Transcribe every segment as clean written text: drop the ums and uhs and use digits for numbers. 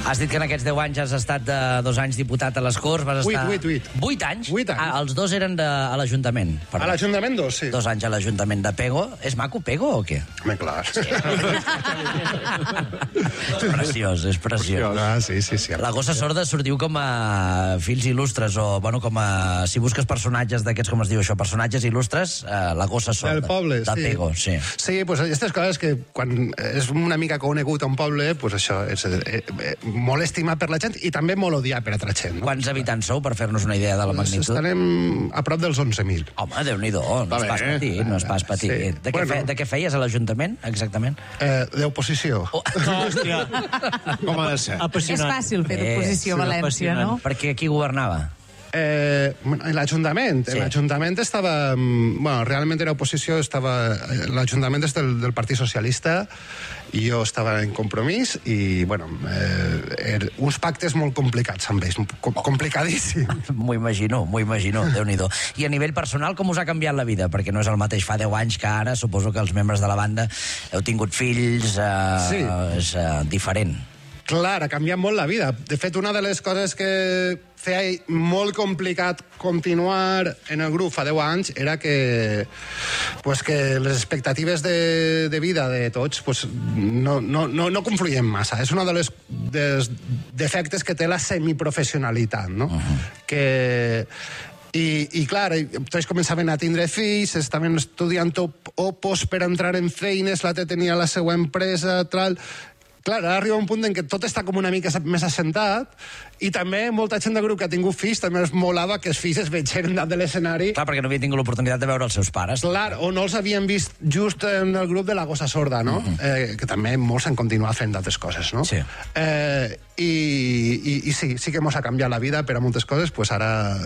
Has dit que en aquests 10 anys has estat 2 anys diputat a les Corts. Vas estar... 8 anys? 8 anys. Ah, els 2 eren a l'Ajuntament. A l'Ajuntament 2, sí. 2 anys a l'Ajuntament de Pego. És maco Pego o què? Home, clar. Sí. És preciós, és preciós. Ah, sí. La Gossa Sorda sortiu com a fills il·lustres, o, bueno, com a... Si busques personatges d'aquests, com es diu això, personatges il·lustres, la Gossa Sorda. Del poble, de Pego, sí. Sí, pues aquestes coses que quan és una mica conegut a un poble, pues això és molt estimat per la gent i també molt odiat per altra gent. No? Quants habitants sou, per fer-nos una idea de la magnitud? Estarem a prop dels 11.000. Home, Déu-n'hi-do, no és pas petit, no és pas petit. Sí. De què feies a l'Ajuntament, exactament? D'oposició. Hòstia, com ha de ser? És fàcil fer d'oposició a València, no? Perquè qui governava? L'Ajuntament. Sí. L'Ajuntament estava... Bueno, realment era oposició, l'Ajuntament és del Partit Socialista i jo estava en Compromís i, bueno, uns pactes molt complicats amb ells, complicadíssim. M'ho imagino, Déu-n'hi-do. I a nivell personal, com us ha canviat la vida? Perquè no és el mateix fa 10 anys que ara, suposo que els membres de la banda heu tingut fills, sí. És diferent. Clar, ha canviat molt la vida. De fet, una de les coses que feia molt complicat continuar en el grup fa 10 anys era que les expectatives de vida de tots no confluïen massa. És un dels defectes que té la semiprofessionalitat, no? I clar, tots començaven a tindre fills, estaven estudiant opos per entrar en feines, l'altre tenia la seva empresa, tal... Clar, ara arriba un punt en què tot està com una mica més assentat i també molta gent del grup que ha tingut fills també els molava que els fills es vegin dalt de l'escenari. Clar, perquè no havia tingut l'oportunitat de veure els seus pares. Clar, o no els havien vist just en el grup de la Gossa Sorda, no? Que també molts han continuat fent d'altres coses, no? Sí. I sí que mos ha canviat la vida per a moltes coses, pues ara,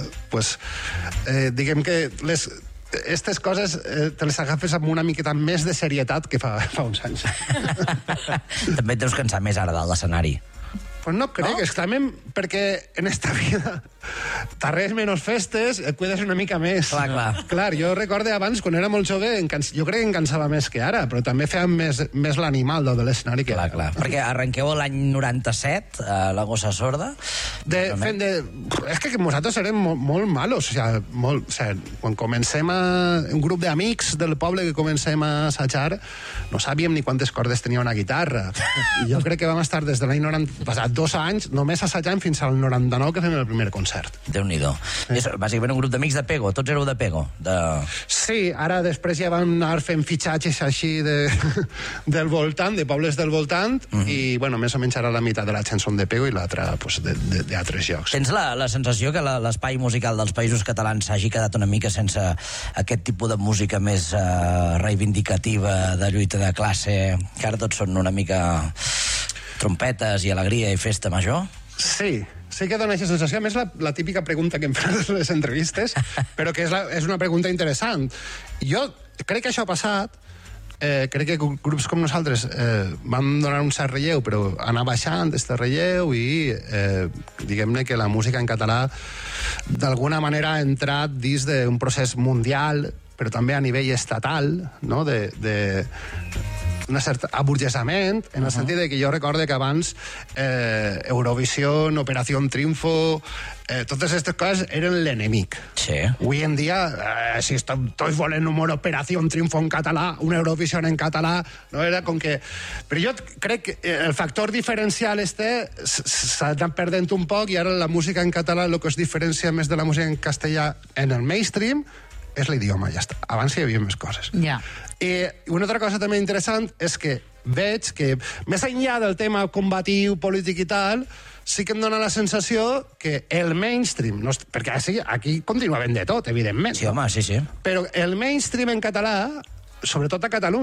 diguem que aquestes coses te les agafes amb una miqueta més de serietat que fa uns anys. També et deus cansar més ara dalt l'escenari. Pues no crec, no? Exactament, perquè en esta vida tarrés menys festes, et cuides una mica més. Clar, jo recordo abans, quan era molt jove, jo crec que em cansava més que ara, però també feia més l'animal de l'escenari que ara. Clar, perquè arrenqueu l'any 97, la Gossa Sorda. És que nosaltres érem molt malos, quan comencem un grup d'amics del poble que comencem a assajar, no sabíem ni quantes cordes tenia una guitarra. I jo crec que vam estar des de l'any 90, passat 2 anys, només assajant fins al 99 que fem el primer concert. Déu-n'hi-do. És bàsicament un grup d'amics de Pego, tots éreu de Pego. Sí, ara després ja vam anar fent fitxatges així del voltant, de pobles del voltant, i bueno, més o menys ara la meitat de la gent són de Pego i l'altra d'altres llocs. Tens la sensació que l'espai musical dels Països Catalans s'hagi quedat una mica sense aquest tipus de música més reivindicativa, de lluita de classe, que ara tots són una mica trompetes i alegria i festa major? Sí que dona aquesta sensació. A més, la típica pregunta que em fan a les entrevistes, però que és una pregunta interessant. Jo crec que això ha passat, crec que grups com nosaltres vam donar un cert relleu, però anar baixant aquest relleu i diguem-ne que la música en català d'alguna manera ha entrat dins d'un procés mundial, però també a nivell estatal, no? Un cert aburgesament, en el sentit de que jo recorde que abans Eurovisió, Operació Triunfo, totes aquestes coses eren l'enemic. Sí. Avui en dia, si tots volen una Operació Triunfo en català, una Eurovisió en català, no era com que... Però jo crec que el factor diferencial s'ha anat perdent un poc i ara la música en català, el que es diferencia més de la música en castellà en el mainstream, és l'idioma, ja està. Abans hi havia més coses. Ja. I una altra cosa també interessant és que veig que, més enllà del tema combatiu, polític i tal, sí que em dona la sensació que el mainstream, perquè aquí continua havent de tot, evidentment. Sí, home, sí. Però el mainstream en català, sobretot a Catalunya,